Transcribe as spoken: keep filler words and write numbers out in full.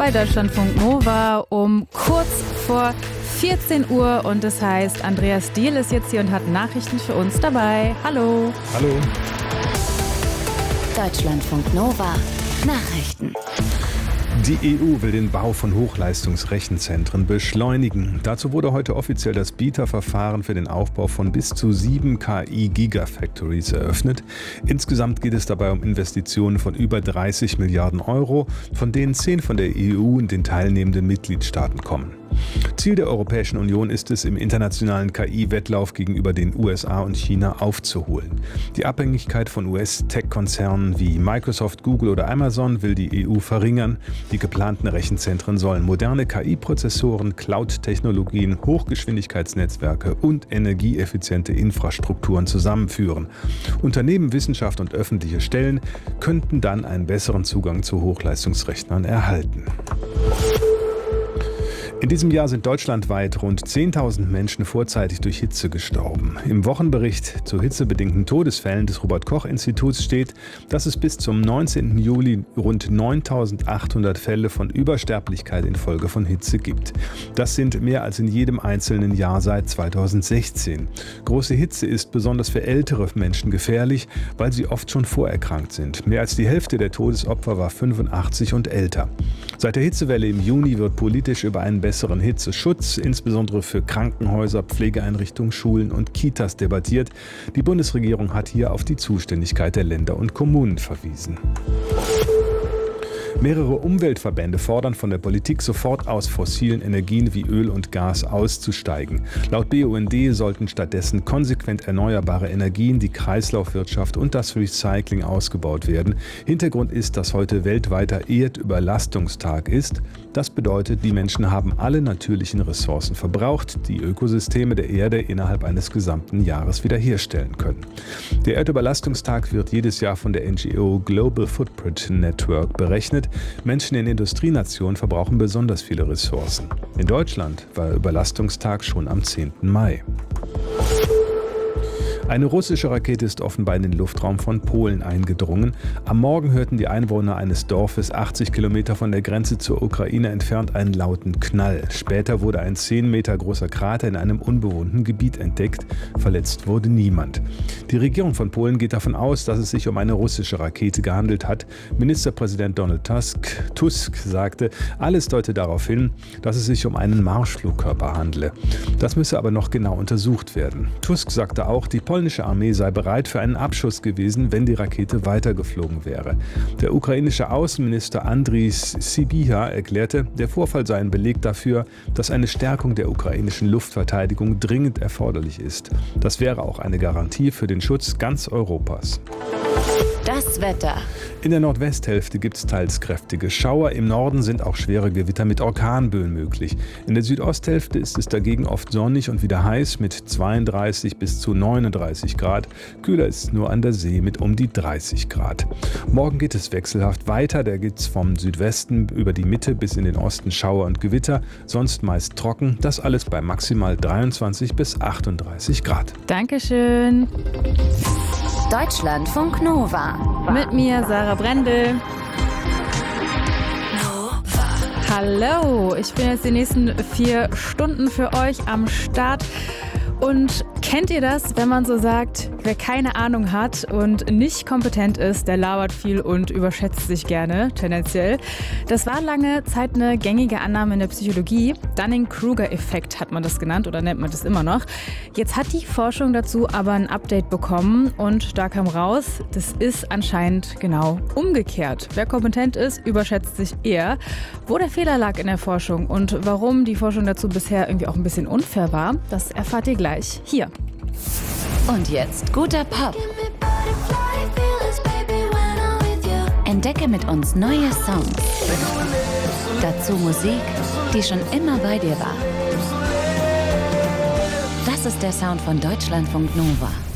bei Deutschlandfunk Nova um kurz vor vierzehn Uhr und das heißt, Andreas Diehl ist jetzt hier und hat Nachrichten für uns dabei. Hallo. Hallo. Deutschlandfunk Nova Nachrichten. Die E U will den Bau von Hochleistungsrechenzentren beschleunigen. Dazu wurde heute offiziell das Bieterverfahren für den Aufbau von bis zu sieben K I-Gigafactories eröffnet. Insgesamt geht es dabei um Investitionen von über dreißig Milliarden Euro, von denen zehn von der E U und den teilnehmenden Mitgliedstaaten kommen. Ziel der Europäischen Union ist es, im internationalen K I-Wettlauf gegenüber den U S A und China aufzuholen. Die Abhängigkeit von U S-Tech-Konzernen wie Microsoft, Google oder Amazon will die E U verringern. Die geplanten Rechenzentren sollen moderne K I-Prozessoren, Cloud-Technologien, Hochgeschwindigkeitsnetzwerke und energieeffiziente Infrastrukturen zusammenführen. Unternehmen, Wissenschaft und öffentliche Stellen könnten dann einen besseren Zugang zu Hochleistungsrechnern erhalten. In diesem Jahr sind deutschlandweit rund zehntausend Menschen vorzeitig durch Hitze gestorben. Im Wochenbericht zu hitzebedingten Todesfällen des Robert-Koch-Instituts steht, dass es bis zum neunzehnten Juli rund neuntausendachthundert Fälle von Übersterblichkeit infolge von Hitze gibt. Das sind mehr als in jedem einzelnen Jahr seit zweitausendsechzehn. Große Hitze ist besonders für ältere Menschen gefährlich, weil sie oft schon vorerkrankt sind. Mehr als die Hälfte der Todesopfer war fünfundachtzig und älter. Seit der Hitzewelle im Juni wird politisch über einen besseren Hitzeschutz, insbesondere für Krankenhäuser, Pflegeeinrichtungen, Schulen und Kitas debattiert. Die Bundesregierung hat hier auf die Zuständigkeit der Länder und Kommunen verwiesen. Mehrere Umweltverbände fordern von der Politik, sofort aus fossilen Energien wie Öl und Gas auszusteigen. Laut B U N D sollten stattdessen konsequent erneuerbare Energien, die Kreislaufwirtschaft und das Recycling ausgebaut werden. Hintergrund ist, dass heute weltweiter Erdüberlastungstag ist. Das bedeutet, die Menschen haben alle natürlichen Ressourcen verbraucht, die Ökosysteme der Erde innerhalb eines gesamten Jahres wiederherstellen können. Der Erdüberlastungstag wird jedes Jahr von der N G O Global Footprint Network berechnet. Menschen in Industrienationen verbrauchen besonders viele Ressourcen. In Deutschland war der Überlastungstag schon am zehnten Mai. Eine russische Rakete ist offenbar in den Luftraum von Polen eingedrungen. Am Morgen hörten die Einwohner eines Dorfes achtzig Kilometer von der Grenze zur Ukraine entfernt einen lauten Knall. Später wurde ein zehn Meter großer Krater in einem unbewohnten Gebiet entdeckt. Verletzt wurde niemand. Die Regierung von Polen geht davon aus, dass es sich um eine russische Rakete gehandelt hat. Ministerpräsident Donald Tusk, Tusk sagte, alles deute darauf hin, dass es sich um einen Marschflugkörper handle. Das müsse aber noch genau untersucht werden. Tusk sagte auch, die Die polnische Armee sei bereit für einen Abschuss gewesen, wenn die Rakete weitergeflogen wäre. Der ukrainische Außenminister Andriy Sybiha erklärte, der Vorfall sei ein Beleg dafür, dass eine Stärkung der ukrainischen Luftverteidigung dringend erforderlich ist. Das wäre auch eine Garantie für den Schutz ganz Europas. Das Wetter. In der Nordwesthälfte gibt es teils kräftige Schauer. Im Norden sind auch schwere Gewitter mit Orkanböen möglich. In der Südosthälfte ist es dagegen oft sonnig und wieder heiß mit zweiunddreißig bis zu neununddreißig Grad. Kühler ist es nur an der See mit um die dreißig Grad. Morgen geht es wechselhaft weiter. Da gibt es vom Südwesten über die Mitte bis in den Osten Schauer und Gewitter. Sonst meist trocken. Das alles bei maximal dreiundzwanzig bis achtunddreißig Grad. Dankeschön. Deutschlandfunk Nova. Mit mir Sarah Brendel. Hallo, ich bin jetzt die nächsten vier Stunden für euch am Start. Und kennt ihr das, wenn man so sagt, wer keine Ahnung hat und nicht kompetent ist, der labert viel und überschätzt sich gerne, tendenziell. Das war lange Zeit eine gängige Annahme in der Psychologie. Dunning-Kruger-Effekt hat man das genannt oder nennt man das immer noch. Jetzt hat die Forschung dazu aber ein Update bekommen und da kam raus, das ist anscheinend genau umgekehrt. Wer kompetent ist, überschätzt sich eher. Wo der Fehler lag in der Forschung und warum die Forschung dazu bisher irgendwie auch ein bisschen unfair war, das erfahrt ihr gleich hier. Und jetzt guter Pop. Entdecke mit uns neue Songs. Dazu Musik, die schon immer bei dir war. Das ist der Sound von Deutschlandfunk Nova.